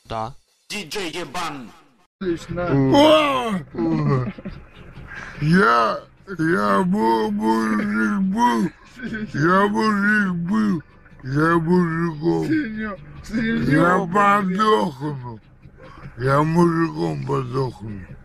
Да. Диджей ебан. Я мужик был, я мужиком. Я подохну. Я мужиком подохну.